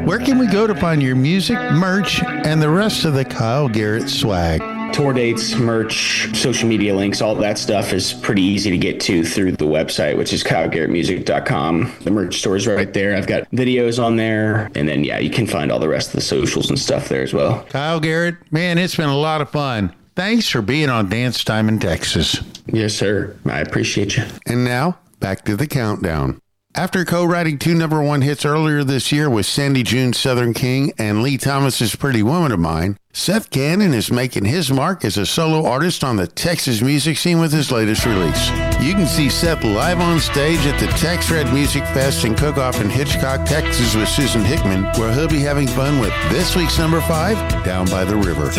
Where can we go to find your music, merch, and the rest of the Kyle Garrett swag? Tour dates, merch, social media links, all that stuff is pretty easy to get to through the website, which is kylegarrettmusic.com. The merch store is right there. I've got videos on there. And then, you can find all the rest of the socials and stuff there as well. Kyle Garrett, man, it's been a lot of fun. Thanks for being on Dance Time in Texas. Yes, sir. I appreciate you. And now, back to the countdown. After co-writing 2 number 1 hits earlier this year with Sandy June's Southern King and Lee Thomas's Pretty Woman of Mine, Seth Gannon is making his mark as a solo artist on the Texas music scene with his latest release. You can see Seth live on stage at the Tex Red Music Fest and Cook-Off in Hitchcock, Texas with Susan Hickman, where he'll be having fun with this week's number 5, Down by the River.